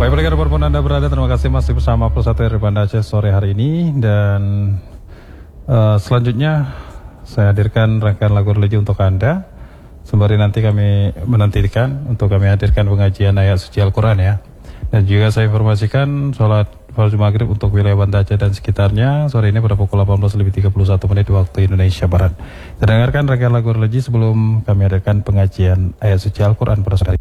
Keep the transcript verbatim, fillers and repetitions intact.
Baik, pendengar dimanapun Anda berada, terima kasih masih bersama Persatu R Banda Aceh sore hari ini. Dan uh, selanjutnya saya hadirkan rangkaian lagu religi untuk Anda. Sembari nanti kami menantikan untuk kami hadirkan pengajian ayat suci Al-Quran ya. Dan juga saya informasikan sholat fardu maghrib untuk wilayah Banda Aceh dan sekitarnya sore ini pada pukul delapan belas lebih tiga puluh satu menit waktu Indonesia Barat. Kita dengarkan rangkaian lagu religi sebelum kami hadirkan pengajian ayat suci Al-Quran pada sore hari.